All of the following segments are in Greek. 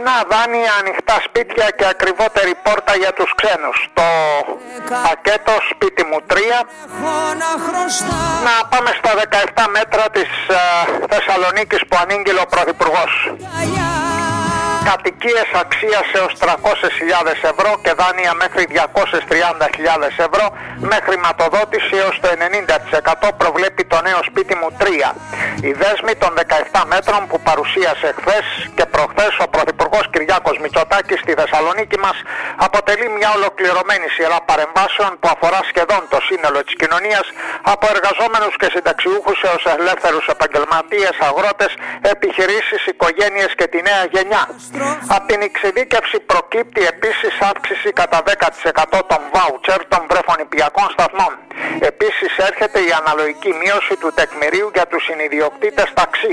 Φθηνά δάνεια, ανοιχτά σπίτια και ακριβότερη πόρτα για τους ξένους. Το πακέτο σπίτι μου 3. Να πάμε στα 17 μέτρα της Θεσσαλονίκης που ανήγγειλε ο Πρωθυπουργός. Κατοικίες αξίας έως 300.000 ευρώ και δάνεια μέχρι 230.000 ευρώ με χρηματοδότηση έως το 90% προβλέπει το νέο σπίτι μου 3. Οι δέσμοι των 17 μέτρων που παρουσίασε χθες και προχθές ο Πρωθυπουργός Κυριάκος Μητσοτάκης στη Θεσσαλονίκη μας αποτελεί μια ολοκληρωμένη σειρά παρεμβάσεων που αφορά σχεδόν το σύνολο της κοινωνίας, από εργαζόμενους και συνταξιούχους έως ελεύθερους επαγγελματίες, αγρότες, επιχειρήσεις, οικογένειες και τη νέα γενιά. Από την εξειδίκευση προκύπτει επίσης αύξηση κατά 10% των βάουτσερ των βρεφονηπιακών σταθμών. Επίσης έρχεται η αναλογική μείωση του τεκμηρίου για τους συνιδιοκτήτες ταξί.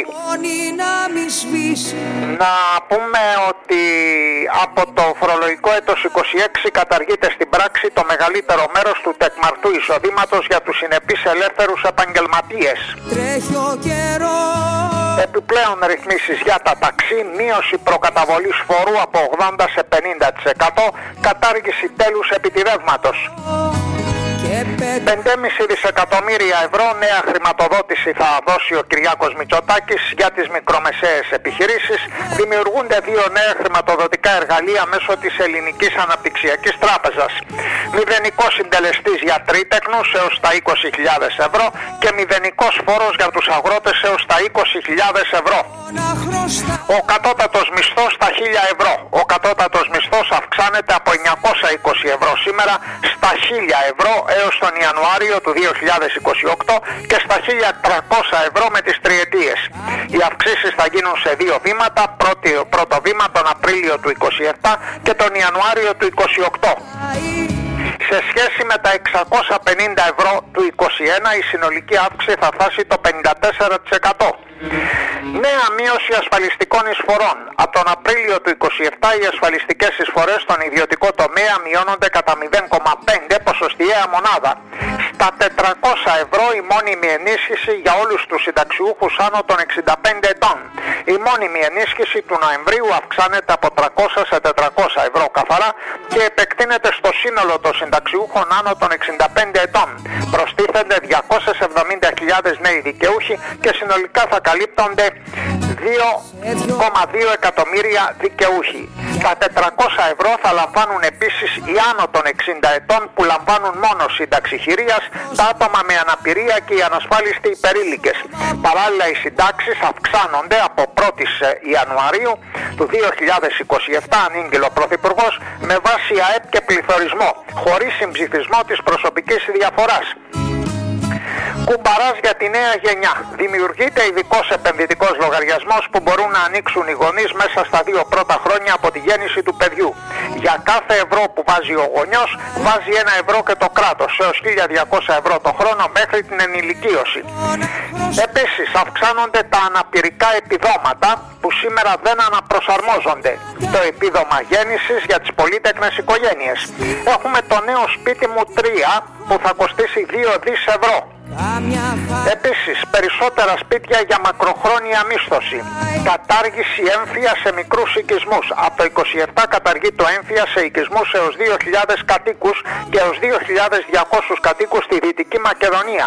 Να πούμε ότι από το φορολογικό έτος 26 καταργείται στην πράξη το μεγαλύτερο μέρος του τεκμαρτού εισοδήματος για τους συνεπείς ελεύθερους επαγγελματίες. Επιπλέον ρυθμίσεις για τα ταξί, μείωση προκαταβολής φόρου από 80% σε 50%, κατάργηση τέλους επιτηρεύματος. 5,5 δισεκατομμύρια ευρώ νέα χρηματοδότηση θα δώσει ο Κυριάκος Μητσοτάκης για τις μικρομεσαίες επιχειρήσεις. Δημιουργούνται 2 νέα χρηματοδοτικά εργαλεία μέσω της Ελληνικής Αναπτυξιακής Τράπεζας. Μηδενικός συντελεστής για τρίτεκνους έως τα 20.000 ευρώ και μηδενικός φόρος για τους αγρότες έως τα 20.000 ευρώ. Ο κατώτατος μισθός στα 1.000 ευρώ. Ο κατώτατος μισθός αυξάνεται από 920 ευρώ σήμερα στα 1.000 ευρώ έως τον Ιανουάριο του 2028 και στα 1.300 ευρώ με τις τριετίες. Οι αυξήσεις θα γίνουν σε 2 βήματα, πρώτο βήμα τον Απρίλιο του 27 και τον Ιανουάριο του 28. Σε σχέση με τα 650 ευρώ του 21 η συνολική αύξηση θα φτάσει το 54%. Νέα μείωση ασφαλιστικών εισφορών. Από τον Απρίλιο του 27 οι ασφαλιστικές εισφορές στον ιδιωτικό τομέα μειώνονται κατά 0,5 ποσοστιαία μονάδα. Στα 400 ευρώ η μόνιμη ενίσχυση για όλους τους συνταξιούχους άνω των 65 ετών. Η μόνιμη ενίσχυση του Νοεμβρίου αυξάνεται από 300 σε 400 ευρώ καθαρά και επεκτείνεται στο σύνολο των συνταξιούχων άνω των 65 ετών. Προστίθενται 270.000 νέοι δικαιούχοι και συνολικά θα καλύπτονται 2,2 εκατομμύρια δικαιούχοι. Τα 400 ευρώ θα λαμβάνουν επίσης οι άνω των 60 ετών που λαμβάνουν μόνο σύνταξη χειρίας, τα άτομα με αναπηρία και οι ανασφάλιστοι υπερήλικες. Παράλληλα οι συντάξεις αυξάνονται από 1η Ιανουαρίου του 2027, ανήγγειλε ο Πρωθυπουργός, με βάση ΑΕΠ και πληθωρισμό, χωρίς συμψηφισμό της προσωπικής διαφοράς. Κουμπαράς για τη νέα γενιά. Δημιουργείται ειδικός επενδυτικός λογαριασμός που μπορούν να ανοίξουν οι γονείς μέσα στα 2 πρώτα χρόνια από τη γέννηση του παιδιού. Για κάθε ευρώ που βάζει ο γονιός, βάζει 1 ευρώ και το κράτος, έως 1.200 ευρώ το χρόνο μέχρι την ενηλικίωση. Επίσης, αυξάνονται τα αναπηρικά επιδόματα που σήμερα δεν αναπροσαρμόζονται. Το επίδομα γέννησης για τις πολύτεκνες οικογένειες. Έχουμε το νέο σπίτι μου 3 που θα κοστίσει 2 δις ευρώ. Επίσης, περισσότερα σπίτια για μακροχρόνια μίσθωση. Κατάργηση έμφυα σε μικρούς οικισμούς. Από το 27 καταργεί το έμφυα σε οικισμούς έως 2.000 κατοίκους και έως 2.200 κατοίκους στη Δυτική Μακεδονία.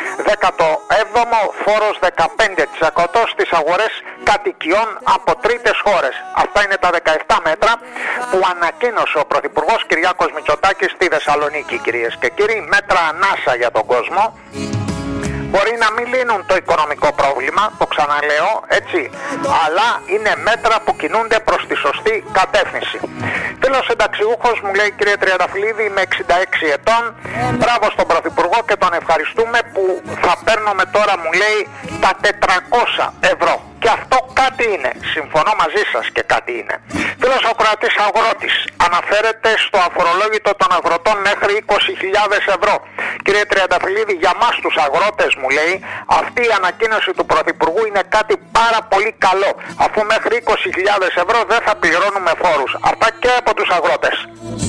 17ο φόρος 15% στις αγορές κατοικιών από τρίτες χώρες. Αυτά είναι τα 17 μέτρα που ανακοίνωσε ο Πρωθυπουργός Κυριάκος Μητσοτάκης στη Θεσσαλονίκη, κυρίες και κύριοι. Μέτρα ανάσα για τον κόσμο. Μπορεί να μην λύνουν το οικονομικό πρόβλημα, το ξαναλέω, έτσι, αλλά είναι μέτρα που κινούνται προς τη σωστή κατεύθυνση. Φίλος συνταξιούχος μου λέει, κύριε Τριανταφυλλίδη, είμαι 66 ετών, μπράβο στον Πρωθυπουργό και τον ευχαριστούμε που θα παίρνουμε τώρα, μου λέει, τα 400 ευρώ. Και αυτό κάτι είναι. Συμφωνώ μαζί σας και κάτι είναι. Φίλος ο Κροατής αγρότης αναφέρεται στο αφορολόγητο των αγροτών μέχρι 20.000 ευρώ. Κύριε Τριανταφυλλίδη, για μας τους αγρότες, μου λέει, αυτή η ανακοίνωση του Πρωθυπουργού είναι κάτι πάρα πολύ καλό. Αφού μέχρι 20.000 ευρώ δεν θα πληρώνουμε φόρους. Αυτά και από τους αγρότες.